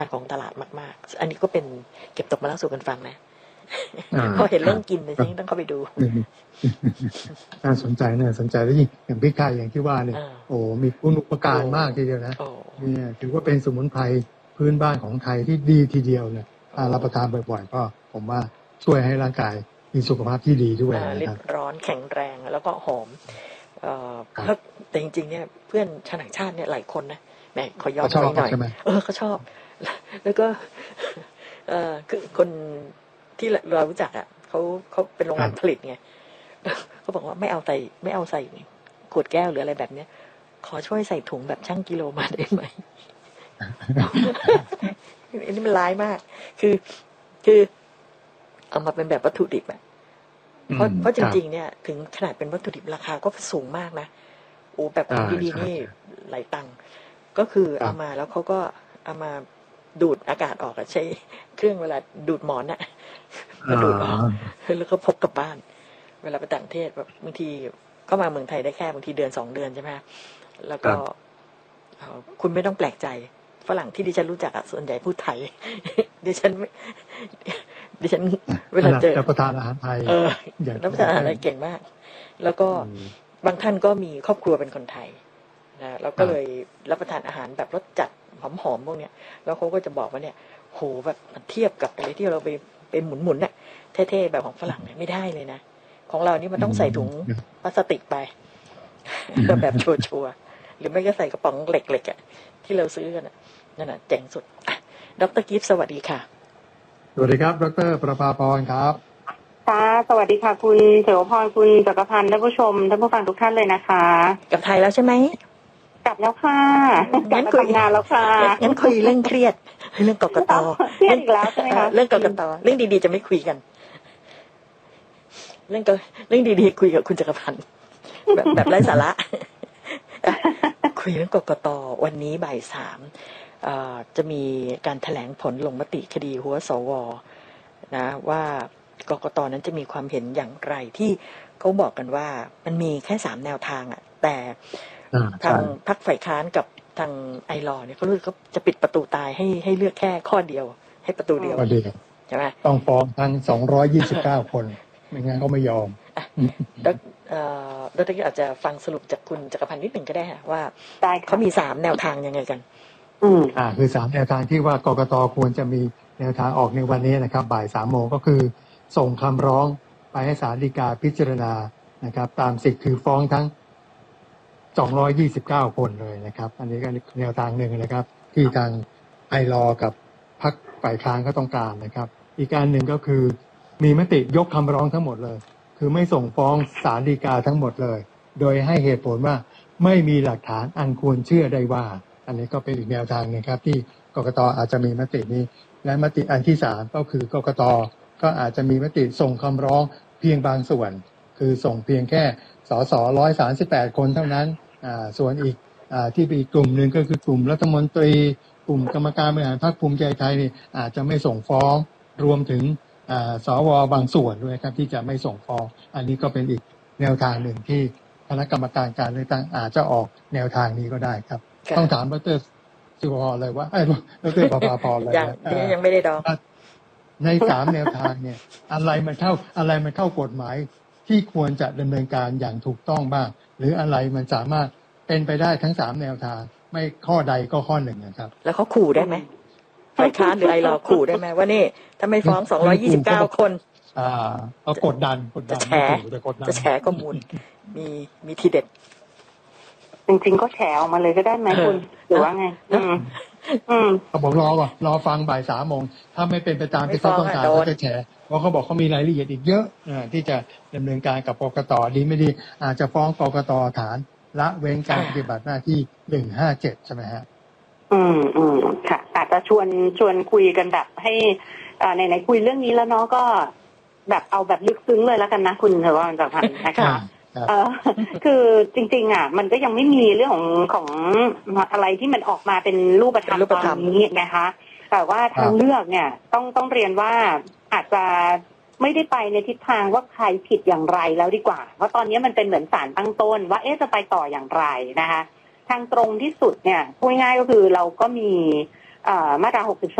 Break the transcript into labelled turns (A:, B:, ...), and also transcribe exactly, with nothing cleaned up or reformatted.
A: ของตลาดมากๆอันนี้ก็เป็นเก็บตกมาเล่าสู่กันฟังนะพอเห็นเรื่องกินเลยฉันต้องเข้าไปดู
B: น่าสนใจน่าสนใจแล้วยิ่งอย่างพริกไทยอย่างที่ว่าเนี่ยโอ้มีคุณอุปการมากทีเดียวนะเนี่ยถือว่าเป็นสมุนไพรพื้นบ้านของไทยที่ดีทีเดียวเนี่ยถ้ารับประทานบ่อยๆก็ผมว่าช่วยให้ร่างกายมีสุขภาพที่ดีด้วยนะครับ
A: ร้อนแข็งแรงแล้วก็หอมเอ่อแต่จริงๆเนี่ยเพื่อนชาวต่างชาติเนี่ยหลายคนนะแหมขอย้อนไปหน่อยเออเขาชอบแล้วก็เออคือคนที่เรารู้จักอ่ะเขาเขาเป็นโรงงานผลิตไงเขาบอกว่าไม่เอาใส่ไม่เอาใส่ขวดแก้วหรืออะไรแบบเนี้ยขอช่วยใส่ถุงแบบช่างกิโลมาได้ไหมอันนี้มันร้ายมากคือคือเอามาเป็นแบบวัตถุดิบอ่ะเพราะเพราะจริงๆเนี่ยถึงขนาดเป็นวัตถุดิบราคาก็สูงมากนะโอ้แบบดีๆนี่หลายตังค์ก็คือเอามาแล้วเขาก็เอามาดูดอากาศออกใช้เครื่องเวลาดูดหมอนน่ะมาดูดออกแล้วก็พกกลับบ้านเวลาไปต่างประเทศแบบบางทีก็มาเมืองไทยได้แค่บางทีเดือนสองเดือนใช่ไหมแล้วก็คุณไม่ต้องแปลกใจฝรั่งที่ดิฉันรู้จักส่วนใหญ่พูดไทยดิฉันดิฉันเวลาเจอ
B: รับประทานอาหารไทย
A: เออรับประทานอาหารไทยเก่งมากแล้วก็บางท่านก็มีครอบครัวเป็นคนไทยนะแล้วก็เลยรับประทานอาหารแบบรสจัดหอมๆพวกเนี้ยแล้วเขาก็จะบอกว่าเนี่ยโหแบบมันเทียบกับอะไรที่เราไปเป็นหมุนๆน่ะเท่ๆแบบของฝรั่งเนี่ยไม่ได้เลยนะของเรานี่มันต้องใส่ถุงพลาสติกไปแบบชัวร์ๆหรือไม่ก็ใส่กระป๋องเหล็กๆอ่ะที่เราซื้อกันนั่นน่ะเจ๋งสุดดร.กิฟต์สวัสดีค่ะ
B: สวัสดีครับดร.ประภาพรครับ
C: ค่ะสวัสดีค่ะคุณเสวพรคุณจักรพันธ์ท่านผู้ชมท่านผู้ฟังทุกท่านเลยนะคะ
A: กลับไทยแล้วใช่ไหม
C: กลับแล้วค่ะงั้นคุยงานแล้วค่ะ
A: งั้นคุยเรื่องเครียดเรื่องกกต
C: เครียดอีกแล้วใช่ไหมคะ
A: เรื่องกกตเรื่องดีๆจะไม่คุยกันเรื่องก็เรื่องดีๆคุยกับคุณจักรพันธ์แบบแบบไร้สาระคุยเรื่องกกตวันนี้บ่ายสามจะมีการแถลงผลลงมติคดีหัวสวนะว่ากกตนั้นจะมีความเห็นอย่างไรที่เขาบอกกันว่ามันมีแค่สามแนวทางอ่ะแต่ทางพรรคฝ่ายค้านกับทางไอรอเนี่ยเขารู้เขาจะปิดประตูตายให้ให้เลือกแค่ข้อเดียวให้ประตูเดียวใช่ไหม
B: ต้องฟ้องทั้งสองร้อยยี่สิบเก้าคนไม่งั้นเขาไม่ยอม
A: ดร.ที่อาจจะฟังสรุปจากคุณจักรพันธ์นิดหนึ่งก็ได้ค่ะว่าเขามีสามแนวทางยังไงกัน
B: อืมอ่าคือสามแนวทางที่ว่ากกตควรจะมีแนวทางออกในวันนี้นะครับบ่ายสามโมงก็คือส่งคำร้องไปให้ศาลฎีกาพิจารณานะครับตามสิทธิ์คือฟ้องทั้งสองร้อยยี่สิบเก้าคนเลยนะครับอันนี้ก็แนวทางหนึ่งนะครับที่ทางไอรอกับพรรคฝ่ายค้านก็ต้องการนะครับอีกการหนึ่งก็คือมีมติยกคำร้องทั้งหมดเลยคือไม่ส่งฟ้องศาลฎีกาทั้งหมดเลยโดยให้เหตุผลว่าไม่มีหลักฐานอันควรเชื่อได้ว่าอันนี้ก็เป็นอีกแนวทางนึงครับที่กกตอาจจะมีมตินี้และมติอันที่สามก็คือกกตก็อาจจะมีมติส่งคำร้องเพียงบางส่วนคือส่งเพียงแค่สสหนึ่งร้อยสามสิบแปดคนเท่านั้นอ่าส่วนอีกอ่าที่อีกกลุ่มหนึ่งก็คือกลุ่มรัฐมนตรีกลุ่มกรรมการบริหารพรรคภูมิใจไทยนี่อาจจะไม่ส่งฟ้องรวมถึงอ่าสวบางส่วนด้วยครับที่จะไม่ส่งฟ้องอันนี้ก็เป็นอีกแนวทางหนึ่งที่คณะกรรมการการเลือกตั้งอาจจะออกแนวทางนี้ก็ได้ครับต้องถามดร.สิวพรเลยว่าไอ้ดร.ประภาพรเลย
A: ยังยังไม่ได้ดอก
B: ในสามแนวทางเนี่ยอะไรมันเข้าอะไรมันเข้ากฎหมายที่ควรจะดำเนินการอย่างถูกต้องบ้างหรืออะไรมันสามารถเป็นไปได้ทั้งสามแนวทางไม่ข้อใดก็ข้อหนึ่งนะครับ
A: แล้วเขาขู่ได้ไหมฝ่ายค้านหรือไอรอขู่ได้ไหมว่านี่ถ้าไม่ฟ้องสองร้อยยี่สิบเก้าคน
B: อ่าเอากดดันกดดัน
A: จะแฉจะแฉข้อมูลมีมีทีเด็ด
C: จริงๆก็แฉออกมาเลยก็ได้ไหมคุณหรือว่าไงอืมอืม
B: เขาบอกรอว่ะรอฟังบ่ายสามโมงถ้าไม่เป็นไปตามที่เขาต้องการเขาจะแฉเพราะเขาบอกเขามีรายละเอียดอีกเยอะที่จะดำเนินการกับกกตดีไม่ดีอาจจะฟ้องกกตฐานละเว้นการปฏิบัติหน้าที่หนึ่งห้าเจ็ดใช่ไหมฮะ
C: อืมอืมค่ะอาจจะชวนชวนคุยกันแบบให้อ่าในในคุยเรื่องนี้แล้วเนาะก็แบบเอาแบบลึกซึ้งเลยแล้วกันนะคุณเถอะว่าจักรพันธ์นะคะเออคือจริงๆอ่ะมันก็ยังไม่มีเรื่องของของอะไรที่มันออกมาเป็นรูปธรรมตอนนี้นะคะแต่ว่าทางเลือกเนี่ยต้องต้องเรียนว่าอาจจะไม่ได้ไปในทิศทางว่าใครผิดอย่างไรแล้วดีกว่าเพราะตอนนี้มันเป็นเหมือนศาลตั้งต้นว่าเอ๊ะจะไปต่ออย่างไรนะคะทางตรงที่สุดเนี่ยพูดง่ายก็คือเราก็มีมาตราหกสิบ